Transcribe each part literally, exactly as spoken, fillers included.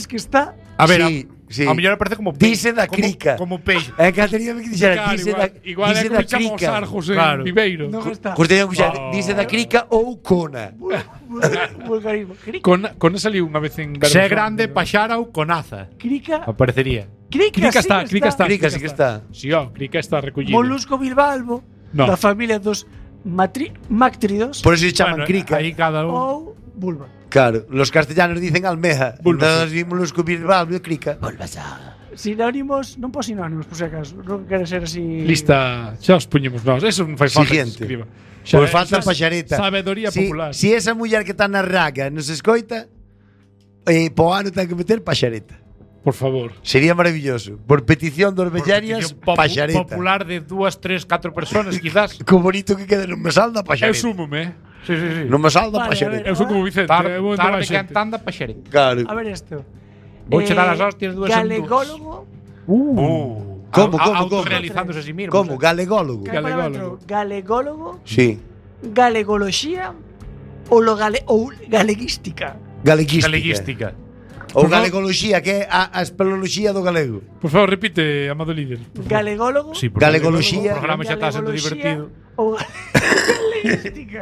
es que está. A ver, Sí, a, sí. a mellor parece como peixe. Dice da como, crica. Como peixe. É que tería que dixera, Claro, dice igual, da, igual dice é da que chamamos crica. Arjos en Claro. Viveiro. No está. Cos terían que dixera, Oh. dice da crica ou cona. Vulgarismo. Crica. Con, con saliu unha vez en Se é Verosón, grande, pero- paxara ou conaza. Crica. Aparecería. Crica, Crica sí está, que Crica está. Crica sí que está. Sí, ó, Crica está recollido. Molusco bilbalbo. No. Da familia dos matri mactrídeos. Por eso se chaman Bueno, crica. Aí cada un. Ou vulva. Claro, los castellanos dicen almeja. Bulba, Entonces vimos los Bilbao e crica. Sinónimos, non pos sinónimos, por si acaso. Non quere ser así. Lista, xa os puñemos nós. Eso non fai falta que se Siguiente. escriba. Pois é- falta xa- paxareta. Sabedoría si, popular. Si esa muller que está na raga nos escoita, eh, po ano ten que meter paxareta. Por favor. Sería maravilloso. Por petición dos Por vellarias, petición popu- paxareta. Popular de dúas, tres, catro personas, quizás. Co bonito que queda non me salda Eu paxareta. súmome, eh. Sí, sí, sí. Non me salda Vale, paxareta. Eu sou como Vicente. Tar, eu ando tarde máis que xente. antanda, paxareta. Claro. A ver isto. Vou che dar as hostias dúas en dúas. Galególogo. Uh. Como, A- a- como, como? Autorrealizándose a sí mismo. Como? ¿sabes? Galególogo. Que hai para outro? Galególogo. Sí. Galegoloxía. Ou lo gale, ou galeguística. Galeguística. Galeguística. Ou Por favor. galegoloxía, que é a, a espeleoloxía do galego. Por favor, repite, amado líder. por favor. Galególogo. Sí, porque Galegoloxía. O programa xa está sendo divertido. Ou galeguística.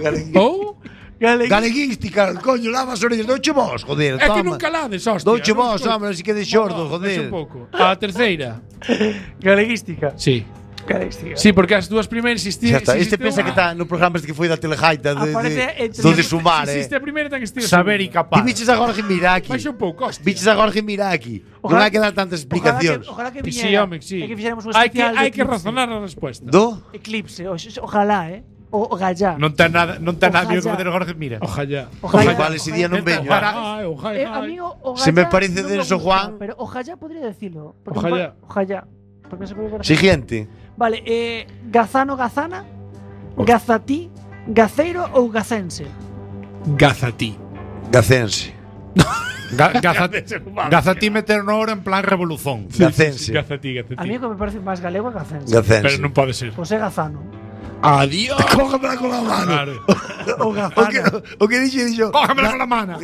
Ou Galegui- Galeguística, coño, lava as orellas. Douche vos, joder, é que toma. nunca lades, hostia. Douche non vos, escoito. hombre, así que de xordo, No, no, joder. deixa un pouco. A terceira. Galeguística. Sí. Galeguística. Sí, porque as dúas primeiras existían. Xa está. Este pensa que está no programa este que foi da Telejaita de, Aparece de, entre- do de sumar, Si eh. existe a primeira, ten que existir a Saber e segunda. capaz. Ti biches agora que mira aquí. Baixa un pouco, hostia. Biches agora que mira aquí. Non Ojalá- hai que dar tantas explicacións. Ojalá que, ojalá que Sí, viñera. home, sí. E que fixéramos un Hai que, especial de hai que Eclipse. razonar a respuesta. Do? Eclipse. o- Ojalá, eh. O, o gallá. Non ten nada, non ten nada Ojalá. que facer Jorge Mira. Ojalá. Ojalá. Igual ese día non Esta- veño. para- Ay, ojalá. Eh, a mí o, o Se me gallá parece non de me eso, gusta, Juan. Pero ojalá podría decirlo. Porque Ojalá. me pa- Ojalá. Porque se puede ver. Siguiente. Vale, eh, Gazano, Gazana. Gazatí. Gaceiro ou gacense. Gazatí. Gacense. Ga, gaza, Gazatí meter no oro en plan revolución. Gacense. Gazatí, gazatí. A mí o que me parece máis galego é gacense. Gacense. Pero non pode ser. Pois é Gazano. Adiós. Cógemela con la mano. Claro. Ou O que, Gazana. o que dixo, dixo. Cógemela con la mano.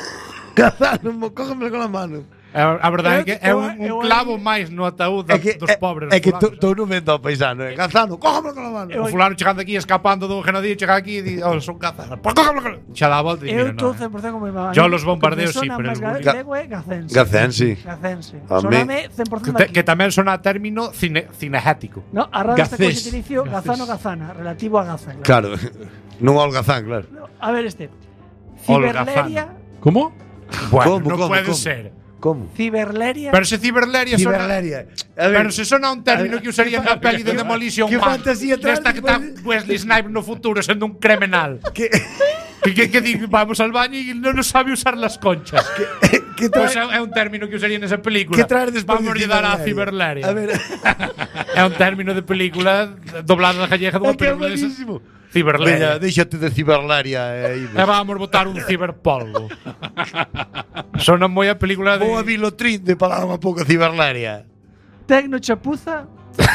Gazano, cógemela con la mano. A, a verdade é que é Eu- un, eu- un clavo máis no ataúd É que, dos é, pobres. é que fulanos. estou non vendo ao paisano, eh. Gazano, cógemela con la mano. O fulano chegando aquí escapando dun genocidio, chega aquí e di, oh, son cazas. Pues cógemela con la- Xa dá a volta e Eu mira, estou no, eh. cem por cento como mi mamá. Yo A mí los o que bombardeos me sí, sona pero máis el- galego é gacense. Gacense. Gacense. A mí- Soname cem por cento Que, aquí. que tamén sona a término cine, cinegético. No, a raro este Gacés. coxetilicio Gazano, Gazana, relativo a Gaza. Claro. Non ao Gazán, claro. No, a ver este. Holgazano. Ciberleria. ¿Cómo? Bueno, ¿Cómo, non cómo, puede cómo? ser. Como? Ciberleria. Pero se ciberleria sona... Ciberleria. A ver, Pero se sona un término que usaría na peli de Demolition que Man. fantasía traes Nesta que está despois Wesley Snipes no futuro sendo un criminal. que, Que, que, que di, vamos al baño e non nos sabe usar las conchas. que Pois trae, é, é un término que usaría nesa película. que trae despois Vamos de lle dar a ciberleria? ciberleria. A ver, É un término de película doblado na gallega é dunha que é película desa. buenísimo. Veña, Ciberleria. déxate de ciberleria e E vamos botar un ciberpolvo. Sona moi a película de... Vou a Vilotrín de falar unha pouco ciberleria. Tecno chapuza.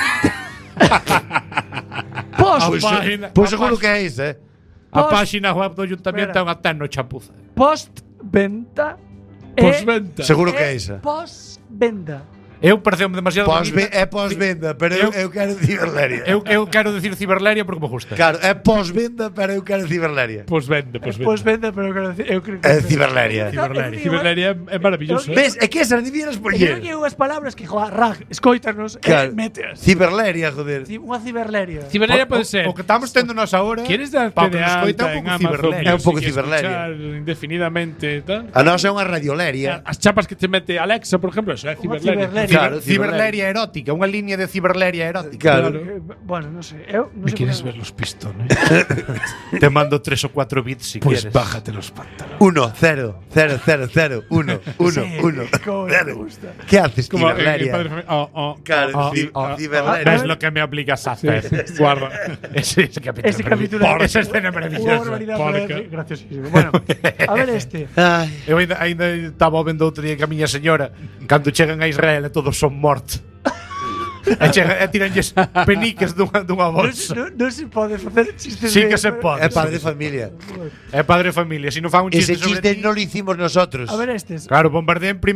Post. A Pois, página- pois a seguro pá- que é esa, eh. A Post- páxina web do Ayuntamiento é Espera. unha terno chapuza. Post venta. Posventa. Seguro que é esa. Post venda. Eu pareceu-me demasiado Pos bonita. é pos-venda, pero eu, eu Eu- quero ciberleria. Eu, eu quero decir ciberleria porque me gusta. Claro, é pos-venda, pero eu quero ciberleria. Posventa, posventa. Post venda, pero quero decir, eu creo que É ciberleria. Ciberleria. Ciberlería é maravilloso. Eu- eh. Ves, é que esas debieras Creo poñer. que hai unhas palabras que, joa, rag, escoítanos, Claro. e meteas. Ciberleria, joder. Ci- Unha ciberleria. Ciberlería O- pode o- ser. O que estamos tendo nos agora. ¿Quieres darte pa de que nos alta escoita en un pouco Amazon? ciberleria. É un pouco Music, ciberleria. escuchar indefinidamente e tal. A nosa é unha radioleria. As chapas que te mete Alexa, por ejemplo, eso é ciberleria. ciberleria. Claro, Ciberleria erótica, unha línea de ciberleria erótica. Claro. Eh, Bueno, non sei. Eu non ¿Me sei quieres por ver qué- los pistones? Te mando tres o cuatro bits si Pues quieres. bájate los pantalones. Uno, cero, cero, cero, cero, uno, uno, Sí, uno. como me Cero. gusta. ¿Qué haces, Como en, en ciberleria? Padre Familia. Oh, oh, Claro, oh, ci- oh, ciberleria. ¿Ves lo que me obligas a hacer? Guarda. Ese, ese capítulo. Ese capítulo Por é- esa escena Unha maravillosa. barbaridade, Porca. pero é graciosísimo. Bueno, a ver este. Ai, Eu ainda, ainda estaba vendo outro día que a miña señora cando chegan a Israel e todos son mortos. E, chega, e tiranlles peniques dunha, dunha Non, bolsa. non, non se pode facer chistes Sí de- que se pode. é padre de familia. É padre de familia. Si non fan un chiste Ese sobre chiste ti, non lo hicimos nosotros. A ver estes. claro, bombardeen